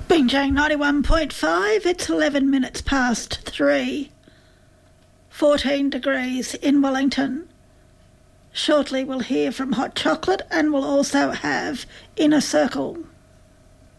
Binjang 91.5, it's 11 minutes past 3. 14 degrees in Wellington. Shortly we'll hear from Hot Chocolate and we'll also have Inner Circle.